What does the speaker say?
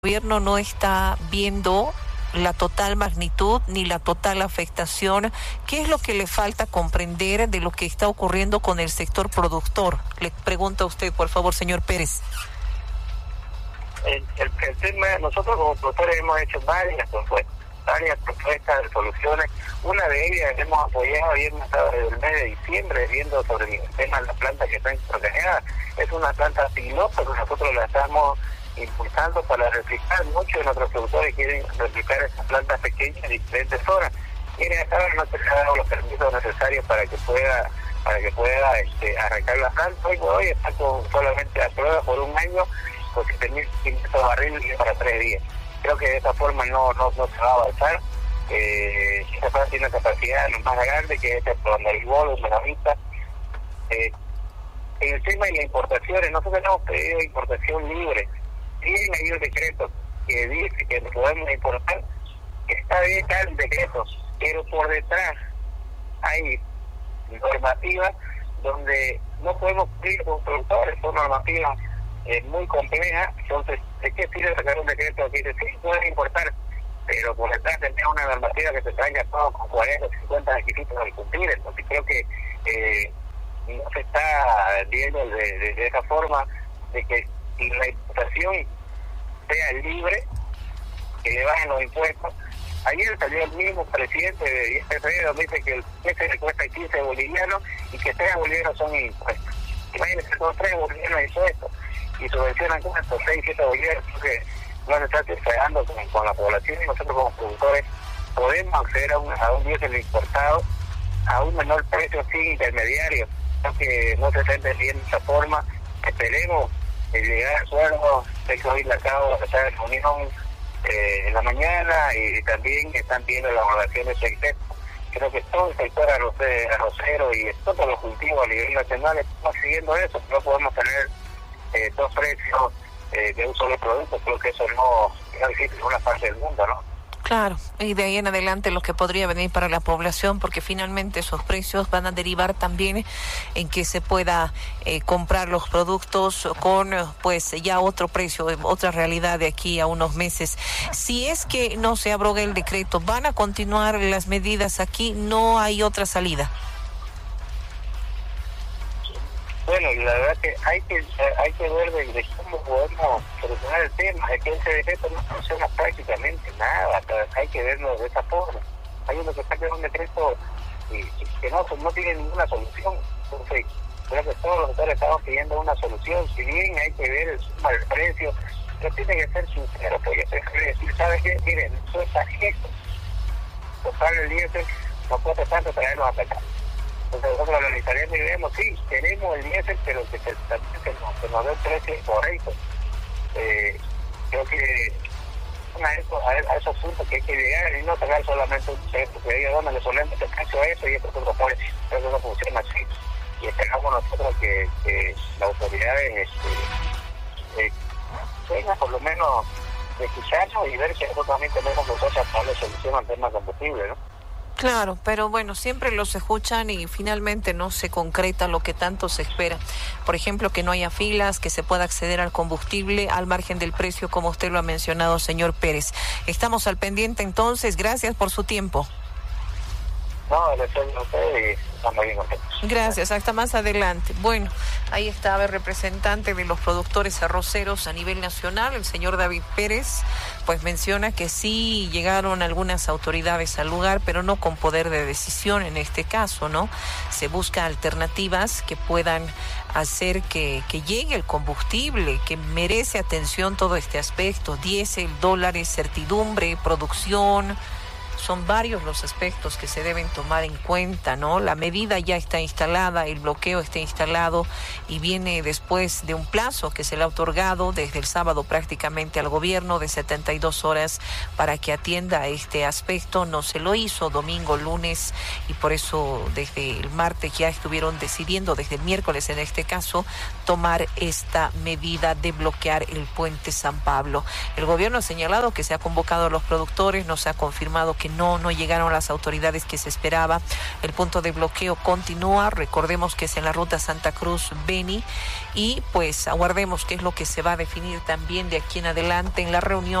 gobierno no está viendo la total magnitud ni la total afectación. ¿Qué es lo que le falta comprender de lo que está ocurriendo con el sector productor? Le pregunto a usted, por favor, señor Pérez. El tema, nosotros como productores hemos hecho varias propuestas de soluciones. Una de ellas hemos apoyado y hemos estado desde el mes de diciembre viendo sobre el tema de la planta que está protegida. Es una planta piloto, pero nosotros la estamos impulsando para replicar. Muchos de nuestros productores quieren replicar esas plantas pequeñas en diferentes zonas. Quieren hasta ahora no se les ha dado los permisos necesarios para que pueda arrancar la planta. Hoy está solamente a prueba por un año, con 7.500 barriles para 3 días. Creo que de esta forma no se va a avanzar. Esta planta tiene una capacidad más grande que este Rondaibol, Buenavista. En el tema de las importaciones, nosotros hemos pedido importación libre. Bien, hay un decreto que dice que podemos importar, está bien, está el decreto, pero por detrás hay normativas donde no podemos cumplir con productores, son normativas muy complejas. Entonces, ¿de qué sirve sacar un decreto que dice, sí, pueden importar, pero por detrás tenemos una normativa que se traiga todo con 40 o 50 requisitos al cumplir? Entonces creo que no se está viendo de esa forma de que la importación sea libre, que le bajen los impuestos. Ayer salió el mismo presidente de IFP donde dice que el jefe le cuesta 15 bolivianos y que 3 bolivianos son impuestos. Imagínense, son 3 bolivianos impuestos y subvencionan con estos 6, 7 bolivianos, porque no se está despegando con la población, y nosotros como productores podemos acceder a un diésel importado a un menor precio sin intermediarios. Que no se está entendiendo de esa forma. Esperemos llegar a acuerdo. Sé que hoy la acabo de hacer reunión en la mañana y también están viendo las evaluaciones del sector. Creo que todo el sector arrocero y todos los cultivos a nivel nacional estamos siguiendo eso. No podemos tener 2 precios de un solo producto. Creo que eso no existe en una parte del mundo, ¿no? Claro, y de ahí en adelante lo que podría venir para la población, porque finalmente esos precios van a derivar también en que se pueda comprar los productos con pues ya otro precio, otra realidad de aquí a unos meses. Si es que no se abroga el decreto, ¿van a continuar las medidas aquí? ¿No hay otra salida? Bueno, la verdad que hay que ver de cómo podemos solucionar el tema. Es que ese decreto no funciona prácticamente nada, hay que verlo de esa forma. Hay uno que saca un decreto que no tiene ninguna solución. Entonces, creo que todos los sectores estamos pidiendo una solución. Si bien hay que ver el suma del precio, pero tiene que ser sincero, porque se puede decir, ¿sabes qué? Miren, eso es ajeno. Tocar el diésel no puede tanto traerlos hasta acá. Entonces nosotros lo analizaríamos y vemos, sí, tenemos el diésel, pero que nos dé el precio correcto. Creo que a esos puntos que hay que llegar y no sacar solamente un precio, que diga, bueno, le solemos el precio a eso y esto es otro precio. Pero eso no funciona así. Y esperamos nosotros que las autoridades vengan por lo menos de escucharnos y ver que nosotros también tenemos nosotros para darle solución al tema combustible, ¿no? Claro, pero bueno, siempre los escuchan y finalmente no se concreta lo que tanto se espera. Por ejemplo, que no haya filas, que se pueda acceder al combustible al margen del precio, como usted lo ha mencionado, señor Pérez. Estamos al pendiente entonces, gracias por su tiempo. No, le estoy a usted y estamos bien contentos. Gracias, hasta más adelante. Bueno, ahí estaba el representante de los productores arroceros a nivel nacional, el señor David Pérez, pues menciona que sí llegaron algunas autoridades al lugar, pero no con poder de decisión en este caso, ¿no? Se busca alternativas que puedan hacer que llegue el combustible, que merece atención todo este aspecto, diésel, dólares, certidumbre, producción. Son varios los aspectos que se deben tomar en cuenta, ¿no? La medida ya está instalada, el bloqueo está instalado y viene después de un plazo que se le ha otorgado desde el sábado prácticamente al gobierno de 72 horas para que atienda este aspecto. No se lo hizo domingo, lunes, y por eso desde el martes ya estuvieron decidiendo, desde el miércoles en este caso, tomar esta medida de bloquear el puente San Pablo. El gobierno ha señalado que se ha convocado a los productores, no se ha confirmado que no llegaron las autoridades que se esperaba. El punto de bloqueo continúa, recordemos que es en la ruta Santa Cruz-Beni, y pues aguardemos qué es lo que se va a definir también de aquí en adelante en la reunión